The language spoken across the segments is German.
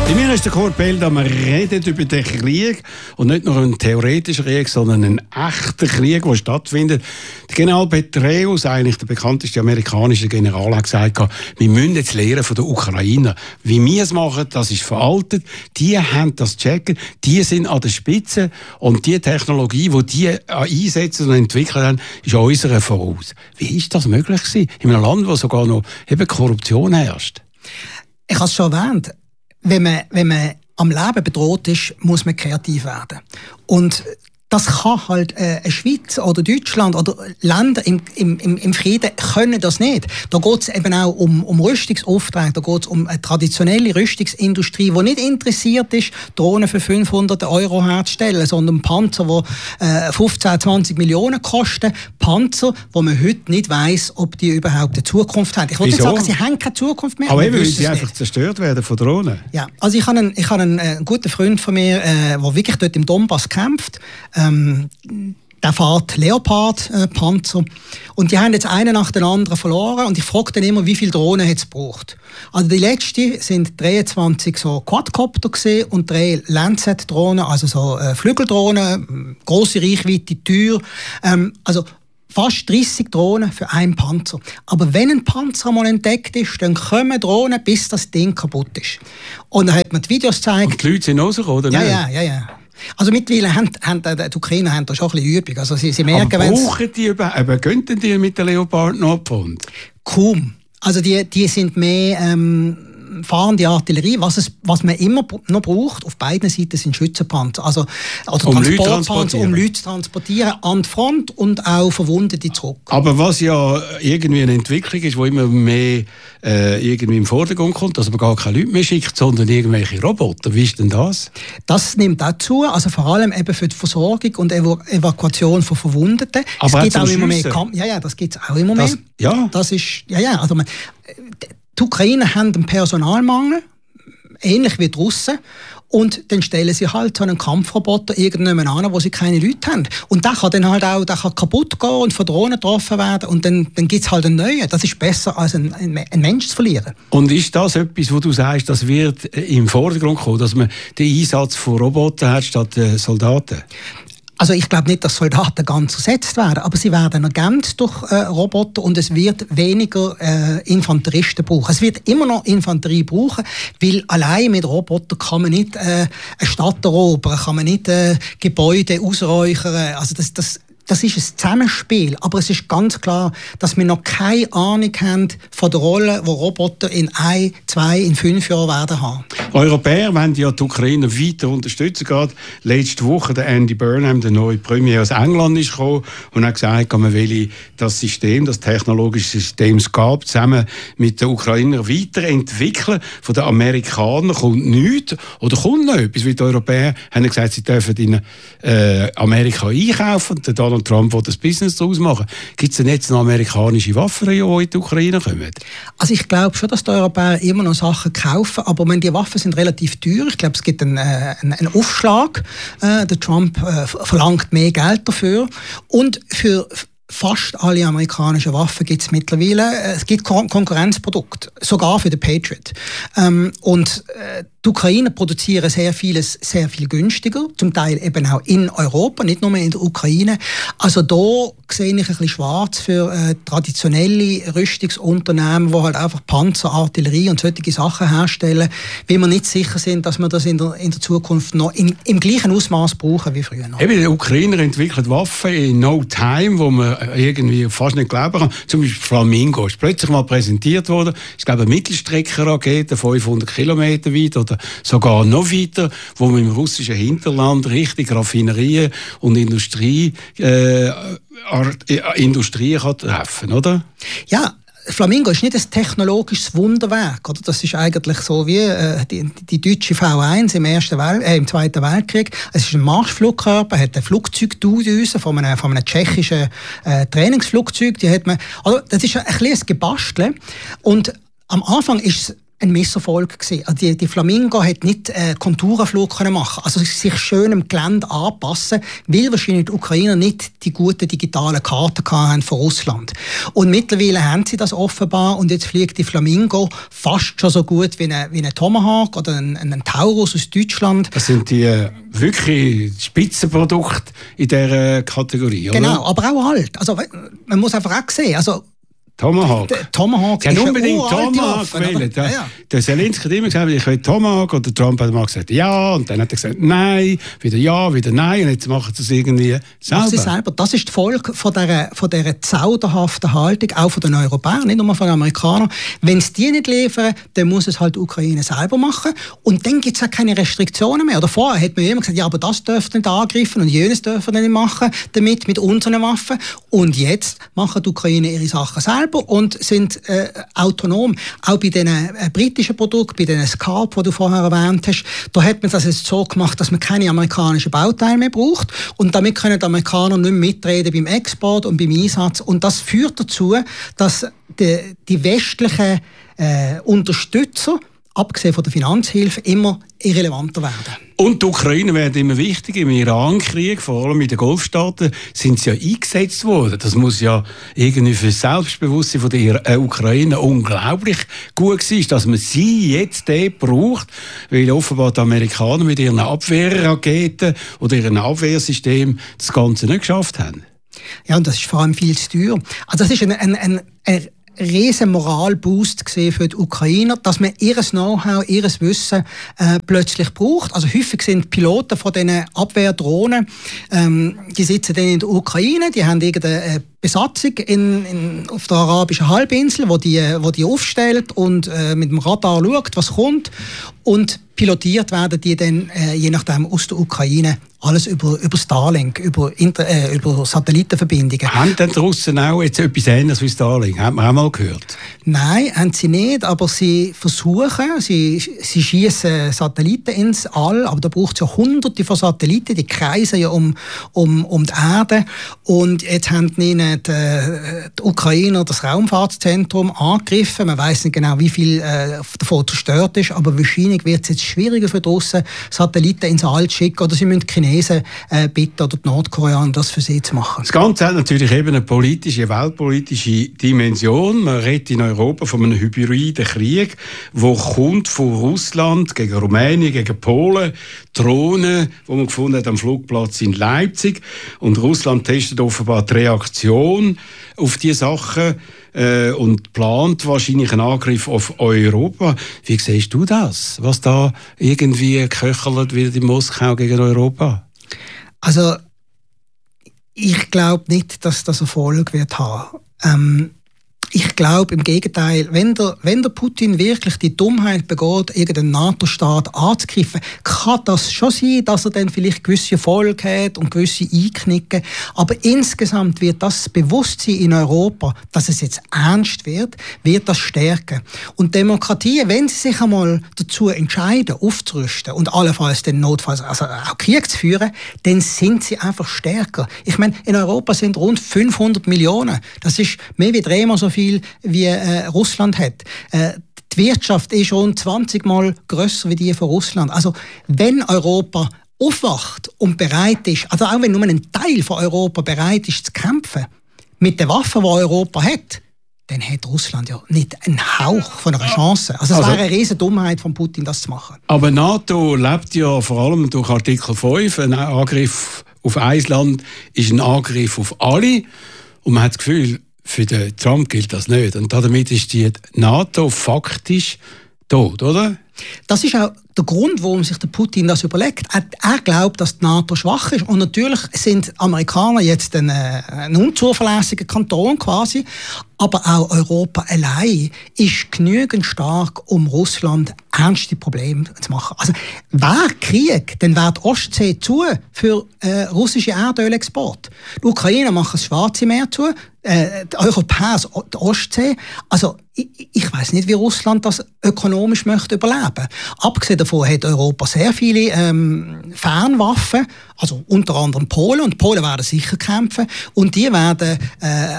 Bei mir ist der Kurt Belda, wir reden über den Krieg und nicht nur einen theoretischen Krieg, sondern einen echten Krieg, der stattfindet. Der General Petraeus, eigentlich der bekannteste amerikanische General, hat gesagt, wir müssen jetzt lernen von den Ukrainern. Wie wir es machen, das ist veraltet. Die haben das checken, die sind an der Spitze und die Technologie, die die einsetzen und entwickeln haben, ist an unserer voraus. Wie ist das möglich gewesen? In einem Land, wo sogar noch eben Korruption herrscht? Ich habe es schon erwähnt. Wenn man am Leben bedroht ist, muss man kreativ werden. Und das kann halt eine Schweiz oder Deutschland oder Länder im Frieden können das nicht. Da geht es eben auch um Rüstungsaufträge, da geht es um eine traditionelle Rüstungsindustrie, die nicht interessiert ist, Drohnen für 500 € herzustellen, sondern Panzer, die 15, 20 Millionen kosten. Panzer, wo man heute nicht weiss, ob die überhaupt eine Zukunft haben. Ich wollte nicht sagen, sie haben keine Zukunft mehr. Aber eben, weil sie einfach zerstört werden von Drohnen. Ja, also ich habe einen guten Freund von mir, der wirklich dort im Donbass kämpft. Der fährt Leopard-Panzer. Und die haben jetzt einen nach dem anderen verloren. Und ich frage dann immer, wie viele Drohnen hat es gebraucht. Also die letzte sind 23 so Quadcopter gewesen und 3 Lancet-Drohnen, also so Flügeldrohnen, grosse Reichweite, teuer. Also fast 30 Drohnen für einen Panzer. Aber wenn ein Panzer mal entdeckt ist, dann kommen Drohnen, bis das Ding kaputt ist. Und dann hat man die Videos gezeigt. Und die Leute sind rausgekommen, oder nicht? Ja. Also mittlerweile haben die Ukrainer da schon ein bisschen Übung. Also sie merken, aber brauchen die überhaupt? Könnten die mit der Leopard noch abfahren? Kaum. Also die sind mehr fahrende Artillerie. Was man immer noch braucht, auf beiden Seiten sind Schützenpanzer. Also Transportpanzer, um Leute zu transportieren an die Front und auch Verwundete zurück. Aber was ja irgendwie eine Entwicklung ist, die immer mehr irgendwie im Vordergrund kommt, dass man gar keine Leute mehr schickt, sondern irgendwelche Roboter. Wie ist denn das? Das nimmt auch zu, also vor allem eben für die Versorgung und Evakuation von Verwundeten. Aber es gibt auch immer mehr das gibt es auch immer mehr. Ja. Das ist, also die Ukrainer haben einen Personalmangel, ähnlich wie die Russen. Und dann stellen sie halt so einen Kampfroboter irgendjemand an, wo sie keine Leute haben. Und der kann dann halt auch kaputt gehen und von Drohnen getroffen werden. Und dann gibt es halt einen neuen. Das ist besser, als einen Mensch zu verlieren. Und ist das etwas, wo du sagst, das wird im Vordergrund kommen, dass man den Einsatz von Robotern hat statt Soldaten? Also ich glaube nicht, dass Soldaten ganz ersetzt werden, aber sie werden ergänzt durch Roboter und es wird weniger Infanteristen brauchen. Es wird immer noch Infanterie brauchen, weil allein mit Robotern kann man nicht eine Stadt erobern, kann man nicht Gebäude ausräuchern. Also das ist ein Zusammenspiel, aber es ist ganz klar, dass wir noch keine Ahnung haben von der Rolle, die Roboter in 1, 2, in 5 Jahren werden haben. Europäer wollen ja die Ukrainer weiter unterstützen. Gerade letzte Woche der Andy Burnham, der neue Premier aus England, ist gekommen und hat gesagt, man will das System, das technologische System SCAP zusammen mit den Ukrainern weiterentwickeln. Von den Amerikanern kommt nichts oder kommt noch etwas, weil die Europäer haben gesagt, sie dürfen in Amerika einkaufen. Donald Trump will das Business daraus machen. Gibt es denn jetzt noch amerikanische Waffen, die in die Ukraine kommen? Also ich glaube schon, dass die Europäer immer noch Sachen kaufen, aber die Waffen sind relativ teuer. Ich glaube, es gibt einen Aufschlag. Der Trump verlangt mehr Geld dafür. Und für fast alle amerikanischen Waffen gibt es mittlerweile es gibt Konkurrenzprodukte, sogar für den Patriot. Die Ukrainer produzieren sehr viel günstiger, zum Teil eben auch in Europa, nicht nur in der Ukraine. Also da sehe ich ein bisschen schwarz für traditionelle Rüstungsunternehmen, die halt einfach Panzer, Artillerie und solche Sachen herstellen, weil wir nicht sicher sind, dass wir das in der Zukunft noch im gleichen Ausmaß brauchen wie früher noch. Eben, die Ukrainer entwickeln Waffen in no time, wo man irgendwie fast nicht glauben kann. Zum Beispiel Flamingo ist plötzlich mal präsentiert worden. Ich glaube, eine Mittelstreckenrakete, 500 Kilometer weit oder sogar noch weiter, wo man im russischen Hinterland richtig Raffinerien und Industrie kann treffen, oder? Ja. Flamingo ist nicht ein technologisches Wunderwerk, oder? Das ist eigentlich so wie die deutsche V1 im Zweiten Weltkrieg. Es ist ein Marschflugkörper, hat eine Flugzeugdüse von einem tschechischen Trainingsflugzeug. Das ist ein bisschen ein Gebastel. Und am Anfang ist es ein Misserfolg gewesen. Also die Flamingo hat nicht Konturenflug können machen, also sich schön im Gelände anpassen, weil wahrscheinlich die Ukrainer nicht die guten digitalen Karten hatten von Russland. Und mittlerweile haben sie das offenbar und jetzt fliegt die Flamingo fast schon so gut wie ein Tomahawk oder ein Taurus aus Deutschland. Das sind die wirklich Spitzenprodukte in dieser Kategorie, oder? Genau, aber auch alt. Also man muss einfach auch sehen, also Tomahawk. Tomahawk Sie haben unbedingt eine uralte Tomahawk Waffe, gewählt. ja. Der Zelensky hat immer gesagt, ich will Tomahawk. Oder Trump hat mal gesagt, ja. Und dann hat er gesagt, nein. Wieder ja, wieder nein. Und jetzt machen sie es irgendwie selber. Das ist die Folge von dieser zauderhaften Haltung, auch von den Europäern, nicht nur von den Amerikanern. Wenn es die nicht liefern, dann muss es halt die Ukraine selber machen. Und dann gibt es auch keine Restriktionen mehr. Oder vorher hat man immer gesagt, ja, aber das dürfen nicht angreifen und jenes dürfen nicht machen, damit mit unseren Waffen. Und jetzt machen die Ukraine ihre Sachen selber und sind autonom. Auch bei den britischen Produkten, bei den Scalp, die du vorher erwähnt hast, da hat man das jetzt so gemacht, dass man keine amerikanischen Bauteile mehr braucht und damit können die Amerikaner nicht mehr mitreden beim Export und beim Einsatz. Und das führt dazu, dass die westlichen Unterstützer, abgesehen von der Finanzhilfe, immer irrelevanter werden. Und die Ukrainer werden immer wichtiger. Im Iran-Krieg, vor allem in den Golfstaaten, sind sie ja eingesetzt worden. Das muss ja irgendwie für das Selbstbewusstsein von der Ukraine unglaublich gut sein, dass man sie jetzt dort braucht, weil offenbar die Amerikaner mit ihren Abwehrraketen oder ihrem Abwehrsystem das Ganze nicht geschafft haben. Ja, und das ist vor allem viel zu teuer. Also das ist ein riesen Moralboost für die Ukrainer, dass man ihr Know-how, ihr Wissen plötzlich braucht. Also häufig sind Piloten von diesen Abwehrdrohnen, die sitzen dann in der Ukraine, die haben irgendeine Besatzung auf der arabischen Halbinsel, wo die aufstellt und mit dem Radar schaut, was kommt. Und pilotiert werden die dann je nachdem aus der Ukraine alles über Starlink, über Satellitenverbindungen. Haben denn die Russen auch jetzt etwas Ähnliches wie Starlink? Hat man auch mal gehört? Nein, haben sie nicht, aber sie versuchen, sie schießen Satelliten ins All, aber da braucht es ja hunderte von Satelliten, die kreisen ja um die Erde. Und jetzt haben ihnen die Ukrainer das Raumfahrtszentrum angegriffen. Man weiss nicht genau, wie viel davon zerstört ist, aber wahrscheinlich wird es jetzt schwieriger für die Russen, Satelliten ins All zu schicken, oder sie müssen die Chinesen bitten oder die Nordkoreaner das für sie zu machen. Das Ganze hat natürlich eben eine weltpolitische Dimension. Man redet in Europa von einem hybriden Krieg, der kommt von Russland gegen Rumänien, gegen Polen, Drohnen, die man gefunden hat am Flugplatz in Leipzig. Und Russland testet offenbar die Reaktion auf diese Sachen und plant wahrscheinlich einen Angriff auf Europa. Wie siehst du das, was da irgendwie köchelt wird in Moskau gegen Europa? Also, ich glaube nicht, dass das Erfolg wird haben. Ich glaube im Gegenteil, wenn der Putin wirklich die Dummheit begeht, irgendeinen NATO-Staat anzugreifen, kann das schon sein, dass er dann vielleicht gewisse Erfolge hat und gewisse Einknicken. Aber insgesamt wird das Bewusstsein in Europa, dass es jetzt ernst wird das stärken. Und Demokratien, wenn sie sich einmal dazu entscheiden, aufzurüsten und allenfalls den notfalls also auch Krieg zu führen, dann sind sie einfach stärker. Ich meine, in Europa sind rund 500 Millionen. Das ist mehr wie dreimal so viel wie Russland hat. Die Wirtschaft ist rund 20 Mal grösser wie die von Russland. Also wenn Europa aufwacht und bereit ist, also auch wenn nur ein Teil von Europa bereit ist zu kämpfen, mit den Waffen, die Europa hat, dann hat Russland ja nicht einen Hauch von einer Chance. Also es wäre eine riesen Dummheit von Putin, das zu machen. Aber NATO lebt ja vor allem durch Artikel 5. Ein Angriff auf ein Land ist ein Angriff auf alle. Und man hat das Gefühl, für den Trump gilt das nicht. Und damit ist die NATO faktisch tot, oder? Das ist auch der Grund, warum sich der Putin das überlegt. Er glaubt, dass die NATO schwach ist. Und natürlich sind Amerikaner jetzt ein unzuverlässiger Kanton quasi. Aber auch Europa allein ist genügend stark, um Russland ernste Probleme zu machen. Also, wer Krieg, dann wäre die Ostsee zu für russische Erdölexport. Die Ukrainer machen das Schwarze Meer zu, die Europäer die Ostsee. Also, ich weiss nicht, wie Russland das ökonomisch möchte überleben. Abgesehen davon hat Europa sehr viele Fernwaffen, also unter anderem Polen. Und Polen werden sicher kämpfen. Und die werden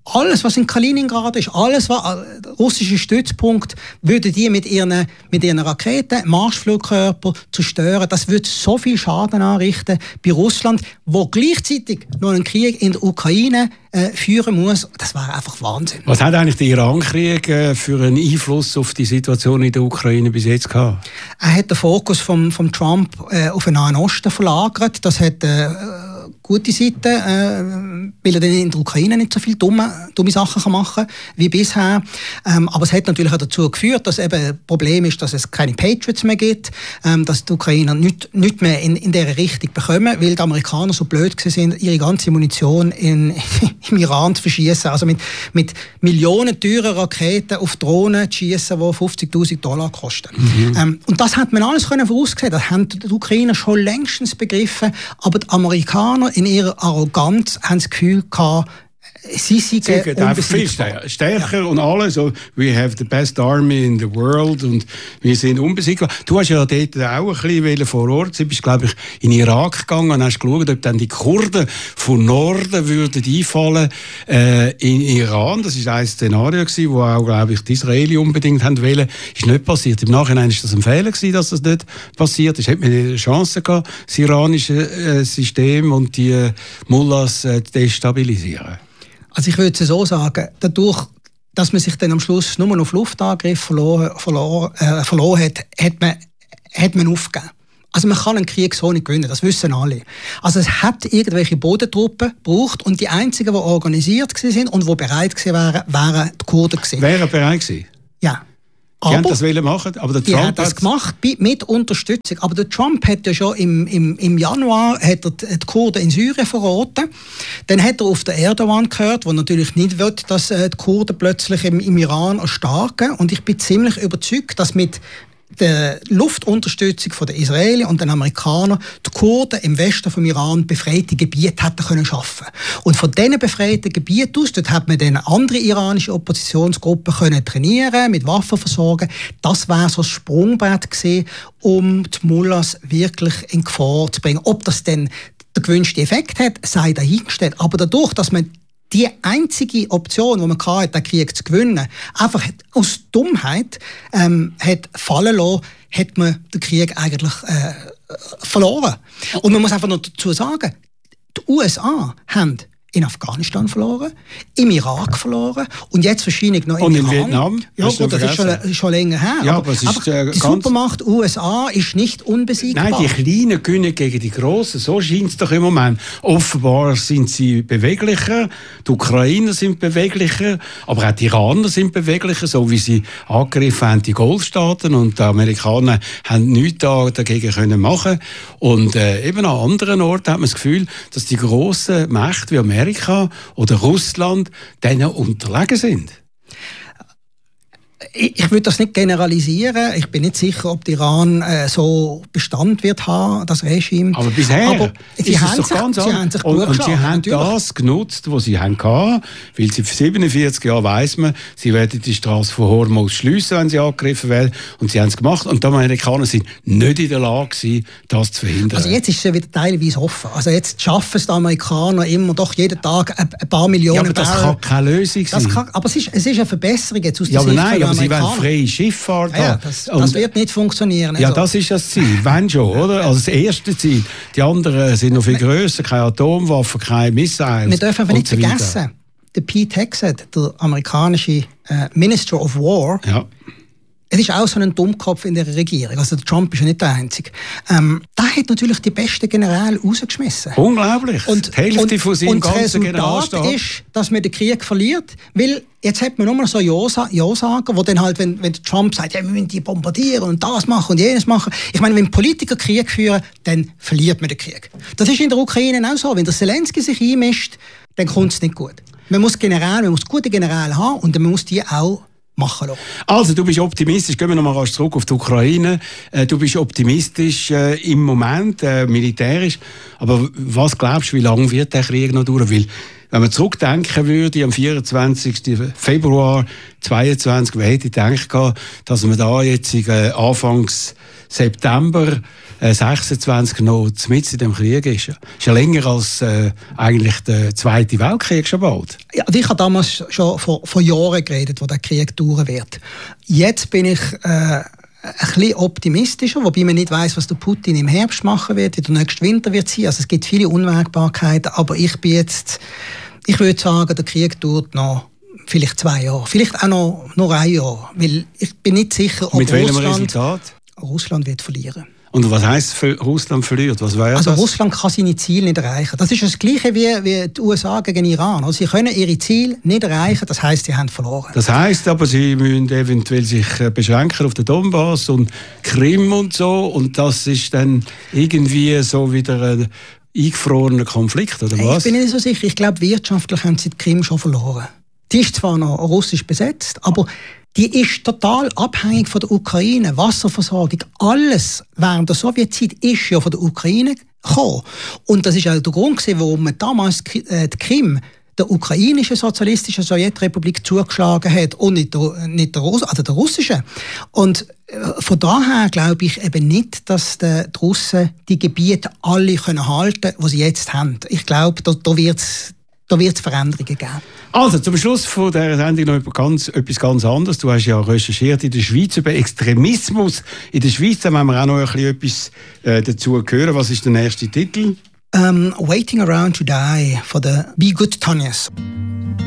alles, was in Kaliningrad ist, alles, was russische Stützpunkt, würden die mit ihren Raketen, Marschflugkörper zerstören. Das würde so viel Schaden anrichten bei Russland, wo gleichzeitig noch einen Krieg in der Ukraine führen muss. Das wäre einfach Wahnsinn. Was hat eigentlich der Iran-Krieg für einen Einfluss auf die Situation in der Ukraine bis jetzt gehabt? Er hat den Fokus vom Trump auf den Nahen Osten verlagert. Das hat gute Seite, weil er dann in der Ukraine nicht so viele dumme Sachen machen kann wie bisher. Aber es hat natürlich auch dazu geführt, dass eben ein Problem ist, dass es keine Patriots mehr gibt, dass die Ukrainer nicht mehr in dieser Richtung bekommen, weil die Amerikaner so blöd sind, ihre ganze Munition im Iran zu verschießen. Also mit Millionen teuren Raketen auf Drohnen zu schießen, die $50.000 kosten. Und das hat man alles voraussehen. Das haben die Ukrainer schon längstens begriffen. Aber die Amerikaner in ihrer Arroganz haben das Gefühl gehabt, sie sind einfach viel stärker und alles. So, we have the best army in the world und wir sind unbesiegbar. Du hast ja dort auch ein bisschen vor Ort. Du bist, glaube ich, in Irak gegangen und hast geschaut, ob dann die Kurden von Norden würden einfallen in Iran. Das war ein Szenario, das auch, glaube ich, die Israelis unbedingt haben wollen. Ist nicht passiert. Im Nachhinein ist das ein Fehler gewesen, dass das nicht passiert ist. Hätte man eine Chance gehabt, das iranische System und die Mullahs zu destabilisieren? Also ich würde es so sagen, dadurch, dass man sich dann am Schluss nur auf Luftangriff verloren hat, hat man aufgegeben. Also man kann einen Krieg so nicht gewinnen, das wissen alle. Also es hat irgendwelche Bodentruppen gebraucht und die einzigen, die organisiert waren und die bereit waren, wären die Kurden gewesen. Wären bereit gewesen? Ja. Die haben das machen, aber der Trump hat das gemacht mit Unterstützung. Aber der Trump hat ja schon im Januar hat er die Kurden in Syrien verraten. Dann hat er auf den Erdogan gehört, der natürlich nicht will, dass die Kurden plötzlich im Iran erstarken. Und ich bin ziemlich überzeugt, dass mit der Luftunterstützung der Israelis und den Amerikanern die Kurden im Westen vom Iran befreite Gebiete hätten können schaffen. Und von diesen befreiten Gebieten aus, dort hat man dann andere iranische Oppositionsgruppen können trainieren, mit Waffen versorgen. Das wäre so ein Sprungbrett gewesen, um die Mullahs wirklich in Gefahr zu bringen. Ob das dann den gewünschten Effekt hat, sei dahingestellt. Aber dadurch, dass man die einzige Option, die man hatte, den Krieg zu gewinnen, einfach aus Dummheit hat fallen lassen, hat man den Krieg eigentlich verloren. Und man muss einfach noch dazu sagen, die USA haben in Afghanistan verloren, im Irak verloren und jetzt wahrscheinlich noch in Iran. Vietnam. Ja gut, das ist schon länger her. Ja, aber es ist, die Supermacht USA ist nicht unbesiegbar. Nein, die Kleinen gewinnen gegen die Grossen. So scheint es doch im Moment. Offenbar sind sie beweglicher, die Ukrainer sind beweglicher, aber auch die Iraner sind beweglicher, so wie sie angegriffen haben, die Golfstaaten, und die Amerikaner haben nichts dagegen können machen. Und eben an anderen Orten hat man das Gefühl, dass die grossen Mächte wie Amerika oder Russland denen unterlegen sind. Ich würde das nicht generalisieren. Ich bin nicht sicher, ob der Iran so Bestand wird haben, das Regime. Aber bisher aber sie haben sich und sie haben das genutzt, was sie hatten, weil sie für 47 Jahre weiss man, sie werden die Straße von Hormuz schliessen, wenn sie angegriffen werden. Und sie haben es gemacht. Und die Amerikaner sind nicht in der Lage gewesen, das zu verhindern. Also jetzt ist es wieder teilweise offen. Also jetzt schaffen es die Amerikaner immer doch jeden Tag ein paar Millionen. Ja, aber das kann keine Lösung sein. Aber es ist eine Verbesserung jetzt aus der Sicht von aber sie wollen freie Schifffahrt haben. Ja, das wird nicht funktionieren. Ja, das ist das Ziel. Wenn schon, oder? Also das erste Ziel. Die anderen sind noch viel grösser. Keine Atomwaffen, keine Missiles. Wir dürfen aber nicht vergessen, der Pete Hegseth, der amerikanische Minister of War, ja. Es ist auch so ein Dummkopf in der Regierung. Also der Trump ist ja nicht der Einzige. Der hat natürlich die besten Generäle rausgeschmissen. Unglaublich. Und die Hälfte von seinem ganzen Generalstab. Und das Resultat ist, dass man den Krieg verliert. Weil jetzt hat man nur noch so Ja-Sager, die dann halt, wenn Trump sagt, ja, wir müssen die bombardieren und das machen und jenes machen. Ich meine, wenn Politiker Krieg führen, dann verliert man den Krieg. Das ist in der Ukraine auch so. Wenn der Zelensky sich einmischt, dann kommt es nicht gut. Man muss gute Generäle haben und man muss die auch machen lassen. Also, du bist optimistisch. Gehen wir nochmal zurück auf die Ukraine. Du bist optimistisch im Moment, militärisch. Aber was glaubst du, wie lange wird der Krieg noch dauern? Weil Wenn man zurückdenken würde, am 24. Februar 2022, wer hätte gedacht, dass man da jetzt Anfangs September 26 noch mitten in dem Krieg ist. Ist ja länger als eigentlich der Zweite Weltkrieg schon bald. Ja, ich habe damals schon vor Jahren geredet, wo der Krieg dauern wird. Jetzt bin ich ein bisschen optimistischer, wobei man nicht weiss, was der Putin im Herbst machen wird, wie der nächste Winter wird sein. Also es gibt viele Unwägbarkeiten, aber ich würde sagen, der Krieg dauert noch vielleicht 2 Jahre, vielleicht auch noch 1 Jahr, weil ich bin nicht sicher, ob mit welchem Resultat? Russland wird verlieren. Und was heisst, Russland verliert? Was wäre also das? Russland kann seine Ziele nicht erreichen. Das ist das Gleiche wie die USA gegen Iran. Also sie können ihre Ziele nicht erreichen, das heisst, sie haben verloren. Das heisst aber, sie müssen eventuell sich beschränken auf den Donbass und Krim und so. Und das ist dann irgendwie so wieder ein eingefrorener Konflikt, oder was? Ich bin nicht so sicher. Ich glaube, wirtschaftlich haben sie die Krim schon verloren. Die ist zwar noch russisch besetzt, aber die ist total abhängig von der Ukraine. Wasserversorgung, alles während der Sowjetzeit ist ja von der Ukraine gekommen. Und das ist auch der Grund, warum man damals die Krim der ukrainischen sozialistischen Sowjetrepublik zugeschlagen hat und nicht der russischen. Und von daher glaube ich eben nicht, dass die Russen die Gebiete alle halten können, die sie jetzt haben. Ich glaube, da wird es Veränderungen geben. Also, zum Schluss von dieser Sendung noch etwas ganz anderes. Du hast ja recherchiert in der Schweiz über Extremismus. In der Schweiz haben wir auch noch etwas dazu hören. Was ist der nächste Titel? Waiting Around to Die von der Be Good Tonias.